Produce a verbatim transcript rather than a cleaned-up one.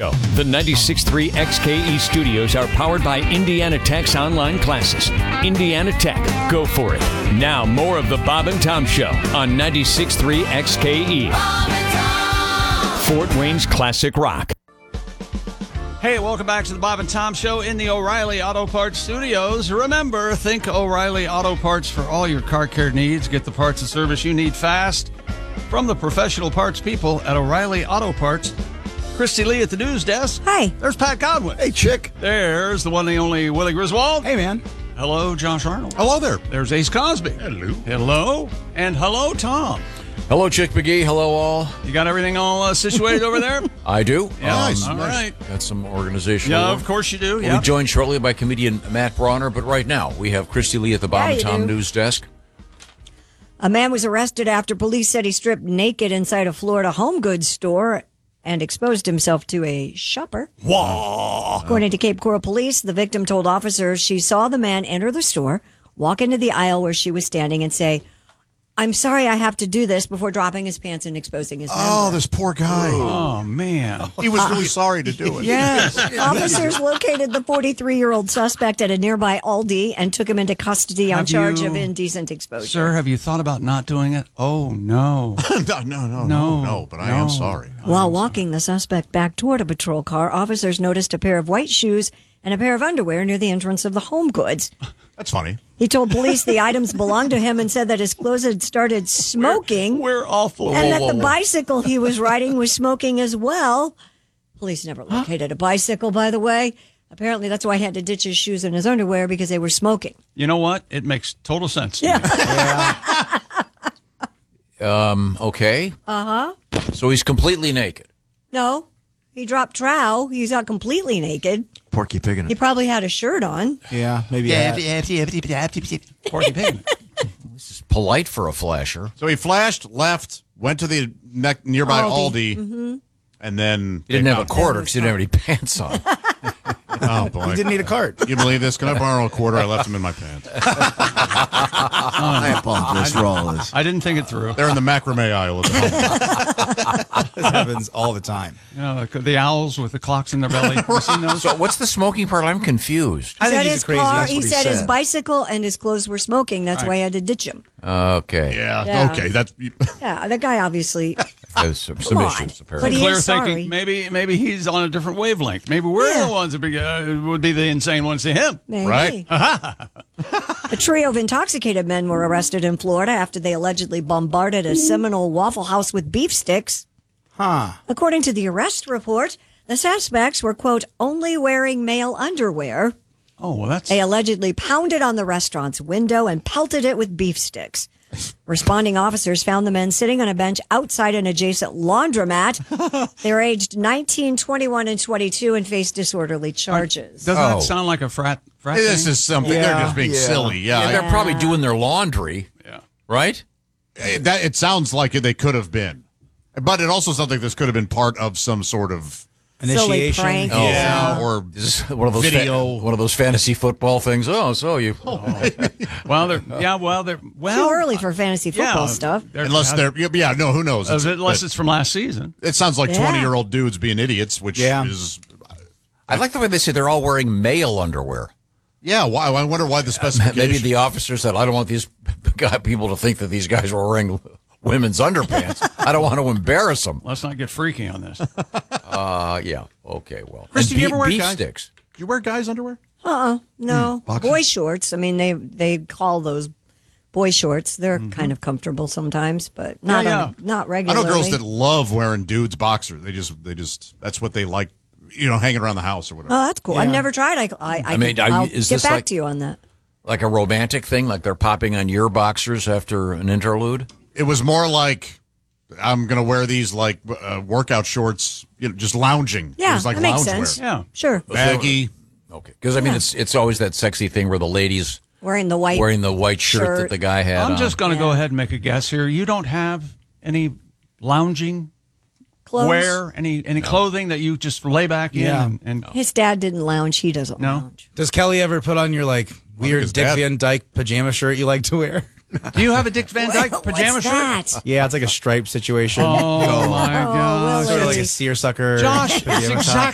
Show. The ninety-six point three X K E studios are powered by Indiana Tech's online classes. Indiana Tech, go for it. Now, more of the Bob and Tom Show on ninety-six point three X K E. Bob and Tom. Fort Wayne's classic rock. Hey, welcome back to the Bob and Tom Show in the O'Reilly Auto Parts Studios. Remember, think O'Reilly Auto Parts for all your car care needs. Get the parts and service you need fast from the professional parts people at O'Reilly Auto Parts. Christy Lee at the news desk. Hi. There's Pat Godwin. Hey, chick. There's the one and only Willie Griswold. Hey, man. Hello, Josh Arnold. Hello there. There's Ace Cosby. Hello. Hello. And hello, Tom. Hello, Chick McGee. Hello, all. You got everything all uh, situated over there? I do. Yeah, nice. All nice. right. Got some organizational. Yeah, work. of course you do. We'll Yeah. be joined shortly by comedian Matt Bronner, but right now we have Christy Lee at the Bob Yeah, and you Tom do. news desk. A man was arrested after police said he stripped naked inside a Florida home goods store and exposed himself to a shopper. Whoa. According to Cape Coral Police, the victim told officers she saw the man enter the store, walk into the aisle where she was standing, and say, "I'm sorry I have to do this," before dropping his pants and exposing his Oh, member. this poor guy. Oh, man. He was really sorry to do it. Yes. Officers located the forty-three-year-old suspect at a nearby Aldi and took him into custody on Have charge you- of indecent exposure. Sir, have you thought about not doing it? Oh, no. no, no, no, no, No. no, but I No. am sorry. While walking the suspect back toward a patrol car, officers noticed a pair of white shoes and a pair of underwear near the entrance of the Home Goods. That's funny. He told police the items belonged to him and said that his clothes had started smoking We're awful. and Whoa, that whoa, the whoa. bicycle he was riding was smoking as well. Police never located a bicycle, by the way. Apparently, that's why he had to ditch his shoes and his underwear, because they were smoking. You know what? It makes total sense to Yeah. me. Um. Okay. Uh-huh. So he's completely naked. No, he dropped trow. He's not completely naked. Porky pig in He probably had a shirt on. Yeah, maybe. Yeah. Porky pig. This is polite for a flasher. So he flashed, left, went to the ne- nearby Aldi. Aldi, and then He didn't have a came quarter because he didn't have any pants on. out. Oh boy! He didn't need a cart. You believe this? Can I borrow a quarter? I left them in my pants. I apologize for all of this. I didn't think it through. They're in the macrame aisle. Of the home. This happens all the time. You know, the, the owls with the clocks in their belly. You seen those? So what's the smoking part? I'm confused. I He think said he's his crazy. car, That's he what he said his said. bicycle and his clothes were smoking. That's why he had to ditch him. Okay. Yeah, Yeah. Okay. That's Yeah, the guy obviously. There's some, some Come on. issues, But apparently. he Clear is thinking. sorry. Maybe maybe he's on a different wavelength. Maybe we're Yeah. the ones that be, uh, would be the insane ones to him. Maybe. Right. A trio of intoxicated men were arrested in Florida after they allegedly bombarded a Seminole Waffle House with beef sticks. Huh. According to the arrest report, the suspects were, quote, only wearing male underwear. Oh, well, that's... They allegedly pounded on the restaurant's window and pelted it with beef sticks. Responding officers found the men sitting on a bench outside an adjacent laundromat. They were aged nineteen, twenty-one, and twenty-two and faced disorderly charges. Doesn't Oh. that sound like a frat, frat this thing? is something. They're Yeah, just being yeah. silly. Yeah. Yeah, they're probably doing their laundry, Yeah. right? I- that it sounds like they could have been, but it also sounds like this could have been part of some sort of Silly Initiation. prank. Oh. yeah or Is this one of those Video. fa- one of those fantasy football things? Oh, so you. Well, they're... Yeah, well, they're... Well, Too early for fantasy football yeah, stuff. they're- unless they're yeah no who knows uh, It's- Unless but it's from last season. it sounds like Yeah. twenty year old dudes being idiots, which Yeah. is I like the way they say they're all wearing male underwear. yeah. Why I wonder why the specification. Maybe the officer said, "I don't want these guy- people to think that these guys were wearing women's underpants. I don't want to embarrass them." Let's not get freaky on this. Uh, yeah. Okay. Well, Christy, And do you beef- ever wear beef guys- sticks? Do you wear guys underwear? Uh-uh, no. boxers? Boy shorts. I mean, they they call those boy shorts. They're kind of comfortable sometimes, but not Yeah, on- yeah. not I regularly. know girls that love wearing dudes boxers. They just they just that's what they like. You know, hanging around the house or whatever. Oh, that's cool. I've never tried. I I, I, I mean, can, are you- I'll is get this back like- to you on that. Like a romantic thing, like they're popping on your boxers after an interlude. It was more like I'm gonna wear these like uh, workout shorts. You know, just lounging. It Yeah, was like that makes loungewear. sense. Yeah. Sure. Baggy. Okay, because I mean, Yeah. it's it's always that sexy thing where the ladies Wearing the white. wearing the white shirt, shirt. that the guy had. I'm on. just going to go Yeah. ahead and make a guess here. You don't have any lounging clothes. wear, any any clothing that you just lay back in? Yeah. And, and His dad didn't lounge. He doesn't No. lounge. Does Kelly ever put on your like weird his Dick dad- Van Dyke pajama shirt you like to wear? do you have a Dick Van Dyke What's pajama shirt? that? Yeah, it's like a striped situation. Oh, my Oh, gosh. Sort of like Willie. a seersucker. Josh, pajama it's top. exactly